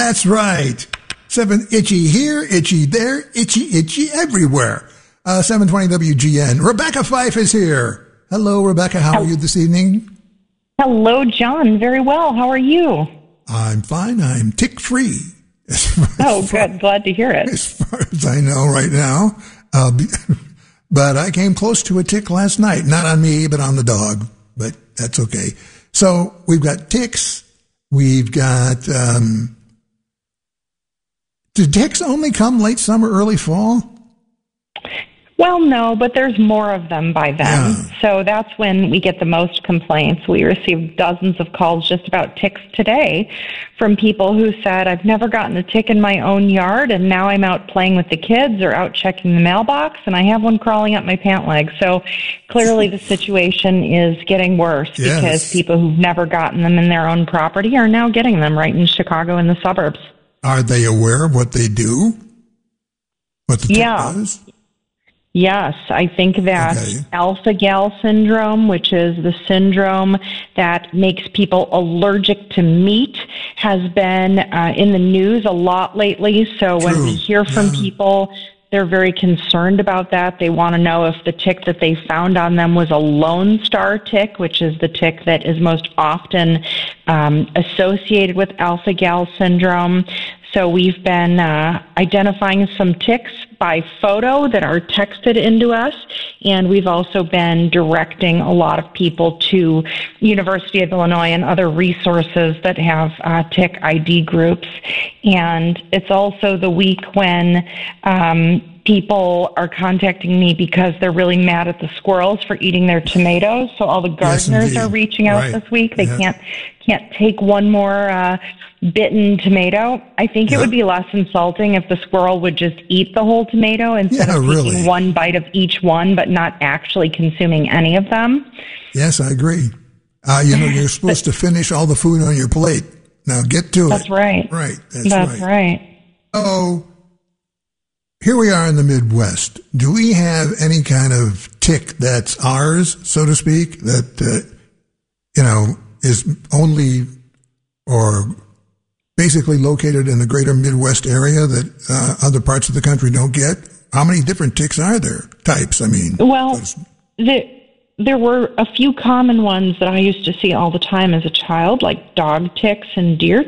That's right. 7 itchy here, itchy there, itchy everywhere. 720 WGN. Rebecca Fife is here. Hello, Rebecca. How are you this evening? Hello, John. Very well. How are you? I'm fine. I'm tick-free. Good. Glad to hear it. As far as I know right now. But I came close to a tick last night. Not on me, but on the dog. But that's okay. So we've got ticks. We've got... do ticks only come late summer, early fall? Well, no, but there's more of them by then. Yeah. So that's when we get the most complaints. We received dozens of calls just about ticks today from people who said, I've never gotten a tick in my own yard, and now I'm out playing with the kids or out checking the mailbox, and I have one crawling up my pant leg. So clearly the situation is getting worse because people who've never gotten them in their own property are now getting them right in Chicago and the suburbs. Are they aware of what they do? What the tick does? Yes, I think that alpha-gal syndrome, which is the syndrome that makes people allergic to meat, has been in the news a lot lately. So when we hear from people, they're very concerned about that. They want to know if the tick that they found on them was a Lone Star tick, which is the tick that is most often associated with alpha-gal syndrome. So we've been identifying some ticks by photo that are texted into us, and we've also been directing a lot of people to University of Illinois and other resources that have tick ID groups. And it's also the week when people are contacting me because they're really mad at the squirrels for eating their tomatoes. So all the gardeners are reaching out this week. They can't take one more bitten tomato. I think it would be less insulting if the squirrel would just eat the whole tomato instead of taking one bite of each one, but not actually consuming any of them. Yes, I agree. You're supposed to finish all the food on your plate. Now get to it. That's right. Right. That's right. Oh, here we are in the Midwest. Do we have any kind of tick that's ours, so to speak, that, is only or basically located in the greater Midwest area that other parts of the country don't get? How many different ticks are there? Types, I mean. Well, there were a few common ones that I used to see all the time as a child, like dog ticks and deer